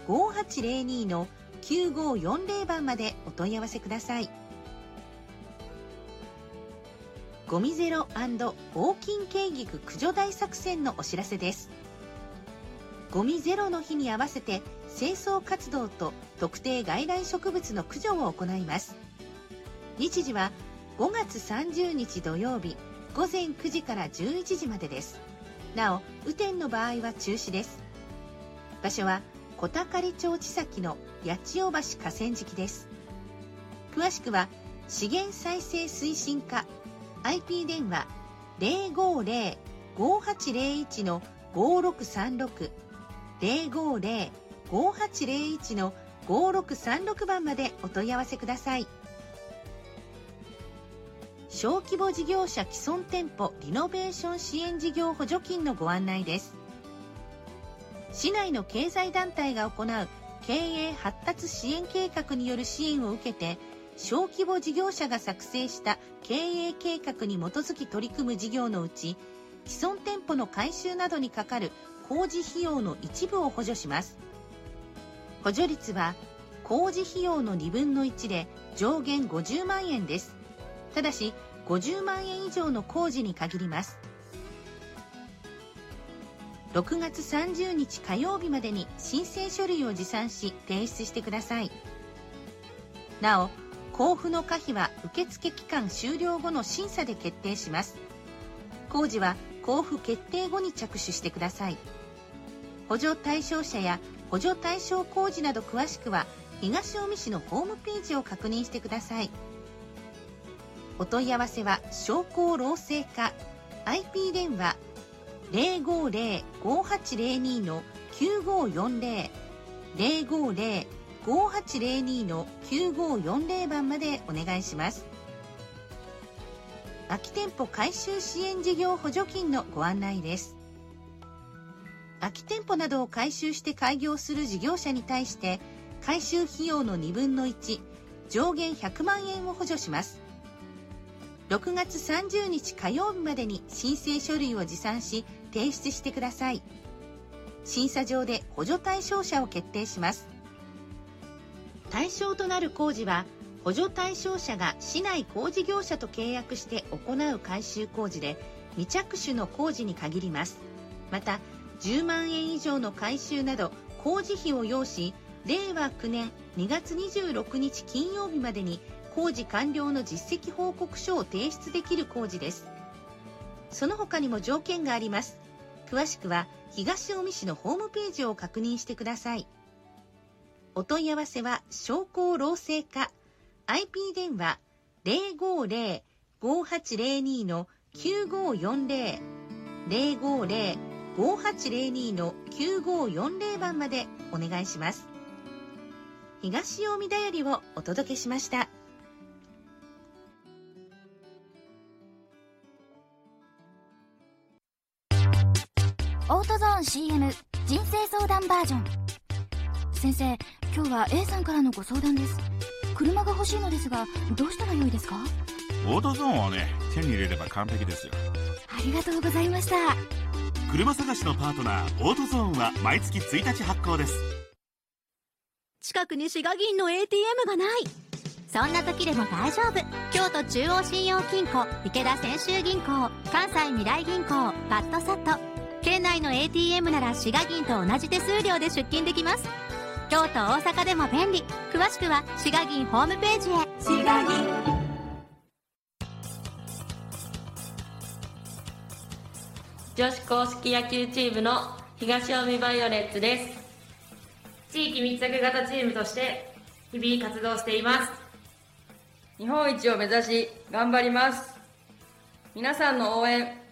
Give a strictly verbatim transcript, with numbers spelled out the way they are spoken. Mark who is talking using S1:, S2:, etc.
S1: ごはちゼロにのきゅうごよんゼロ番までお問い合わせください。ゴミゼロ&抗菌軽菊駆除大作戦のお知らせです。ゴミゼロの日に合わせて清掃活動と特定外来植物の駆除を行います。日時はごがつさんじゅうにち土曜日ごぜんくじからじゅういちじまでです。なお、雨天の場合は中止です。場所は小高町千崎の八千代橋河川敷です。詳しくは資源再生推進課 アイピー 電話 ゼロごゼロ ごはちゼロいち のごろくさんろく ゼロごゼロ ごはちゼロいち のごろくさんろく番までお問い合わせください。小規模事業者既存店舗リノベーション支援事業補助金のご案内です。市内の経済団体が行う経営発達支援計画による支援を受けて、小規模事業者が作成した経営計画に基づき取り組む事業のうち、既存店舗の改修などにかかる工事費用の一部を補助します。補助率は工事費用のにぶんのいちで上限ごじゅうまんえんです。ただしごじゅうまんえん以上の工事に限ります。ろくがつさんじゅうにち火曜日までに申請書類を持参し提出してください。なお、交付の可否は受付期間終了後の審査で決定します。工事は交付決定後に着手してください。補助対象者や補助対象工事など詳しくは東近江市のホームページを確認してください。お問い合わせは商工労政課 アイピー 電話 ゼロごゼロ ごはちゼロにのきゅうごよんゼロ ゼロごゼロ ごはちゼロにのきゅうごよんゼロ番までお願いします。空き店舗改修支援事業補助金のご案内です。空き店舗などを改修して開業する事業者に対して改修費用のにぶんのいち、上限ひゃくまんえんを補助します。ろくがつさんじゅうにち火曜日までに申請書類を持参し提出してください。審査場で補助対象者を決定します。対象となる工事は補助対象者が市内工事業者と契約して行う改修工事で未着手の工事に限ります。またじゅうまんえん以上の改修など工事費を要し、れいわきゅうねんにがつにじゅうろくにち金曜日までに工事完了の実績報告書を提出できる工事です。その他にも条件があります。詳しくは東近江市のホームページを確認してください。お問い合わせは商工労政課 アイピー 電話 ゼロごゼロ ごはちゼロにのきゅうごよんゼロ ゼロごゼロ ごはちゼロにのきゅうごよんゼロ番までお願いします。東近江だよりをお届けしました。
S2: オートゾーン シーエム 人生相談バージョン。先生、今日は A さんからのご相談です。車が欲しいのですが、どうしたらよいですか？
S3: オートゾーンはね、手に入れれば完璧ですよ。
S2: ありがとうございました。
S3: 車探しのパートナーオートゾーンは毎月ついたち発行です。
S4: 近くに滋賀銀の エーティーエム がない。そんな時でも大丈夫。京都中央信用金庫、池田泉州銀行、関西未来銀行、パッドサット。県内の エーティーエム なら滋賀銀と同じ手数料で出金できます。京都大阪でも便利。詳しくは滋賀銀ホームページへ。滋賀銀。
S5: 女子硬式野球チームの東近江バイオレッツです。地域密着型チームとして日々活動しています。
S6: 日本一を目指し頑張ります。皆さんの応援